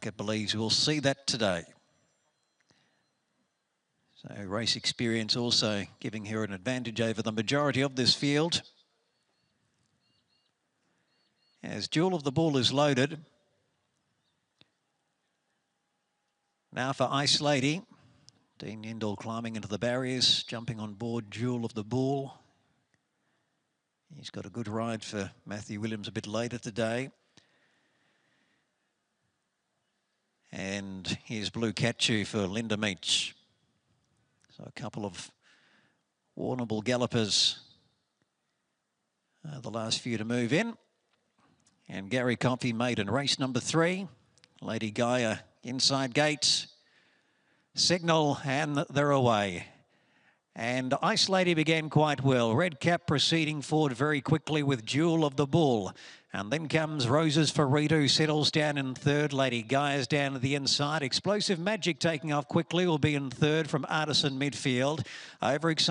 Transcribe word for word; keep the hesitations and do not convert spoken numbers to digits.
market believes we'll see that today. So race experience also giving her an advantage over the majority of this field. As Jewel of the Bull is loaded. Now for Ice Lady. Dean Yindall climbing into the barriers, jumping on board Jewel of the Bull. He's got a good ride for Matthew Williams a bit later today. And here's Blue Catchu for Linda Meach. So a couple of Warrnambool gallopers, uh, the last few to move in. And Gary Coffey maiden race number three. Lady Gaia inside gates. Signal and they're away. And Ice Lady began quite well. Red Cap proceeding forward very quickly with Jewel of the Bull. And then comes Roses for Rita, who settles down in third. Lady Gaia's down to the inside. Explosive Magic taking off quickly will be in third from Artisan midfield. Over